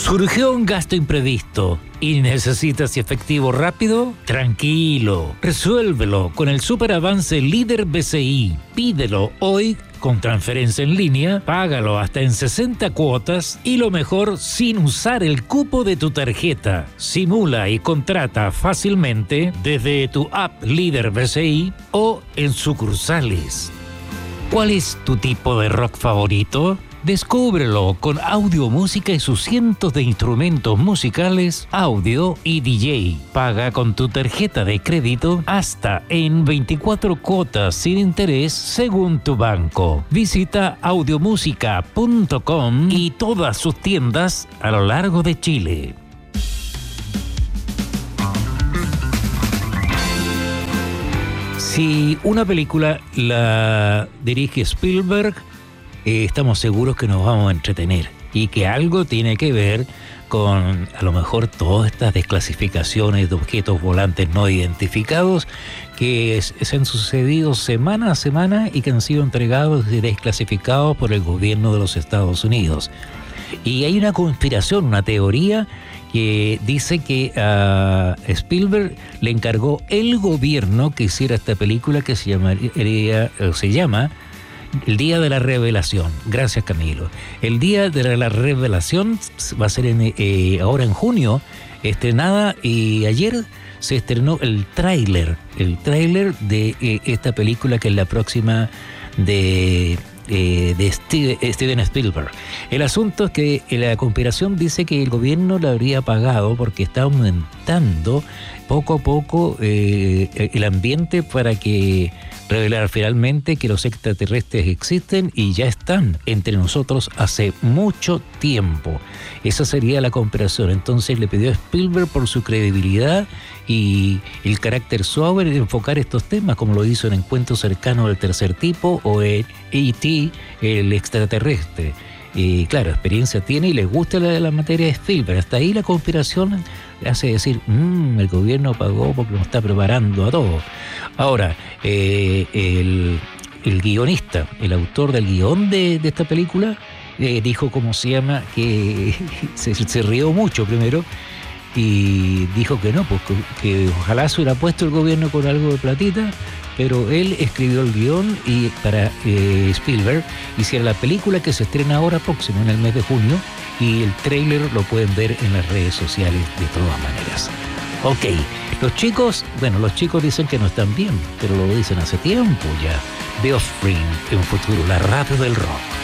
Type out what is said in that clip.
¿Surgió un gasto imprevisto y necesitas efectivo rápido? Tranquilo, resuélvelo con el superavance Líder BCI. Pídelo hoy con transferencia en línea, págalo hasta en 60 cuotas y lo mejor sin usar el cupo de tu tarjeta. Simula y contrata fácilmente desde tu app Líder BCI o en sucursales. ¿Cuál es tu tipo de rock favorito? Descúbrelo con audio, música y sus cientos de instrumentos musicales, audio y DJ. Paga con tu tarjeta de crédito hasta en 24 cuotas sin interés según tu banco. Visita audiomusica.com y todas sus tiendas a lo largo de Chile. Si una película la dirige Spielberg, estamos seguros que nos vamos a entretener y que algo tiene que ver con a lo mejor todas estas desclasificaciones de objetos volantes no identificados que se han sucedido semana a semana y que han sido entregados y desclasificados por el gobierno de los Estados Unidos. Y hay una conspiración, una teoría que dice que a Spielberg le encargó el gobierno que hiciera esta película que se llama El Día de la Revelación. Gracias, Camilo. El Día de la Revelación va a ser ahora en junio, estrenada, y ayer se estrenó el tráiler de esta película, que es la próxima de Steven Spielberg. El asunto es que la conspiración dice que el gobierno le habría pagado porque está aumentando poco a poco el ambiente para que revelar finalmente que los extraterrestres existen y ya están entre nosotros hace mucho tiempo. Esa sería la conspiración. Entonces le pidió a Spielberg, por su credibilidad y el carácter suave, de enfocar estos temas, como lo hizo en Encuentro Cercano del Tercer Tipo o en E.T., el extraterrestre. Y claro, experiencia tiene y les gusta la materia de Spielberg. Hasta ahí la conspiración hace decir, el gobierno pagó porque nos está preparando a todos. Ahora, el guionista, el autor del guión de esta película, dijo, ¿cómo se llama?, que se rió mucho primero y dijo que no, pues que ojalá se hubiera puesto el gobierno con algo de platita, pero él escribió el guión y para Spielberg hiciera la película que se estrena ahora próximo, en el mes de junio, y el tráiler lo pueden ver en las redes sociales de todas maneras. Ok, los chicos dicen que no están bien, pero lo dicen hace tiempo ya. The Offspring, en un futuro, la radio del rock.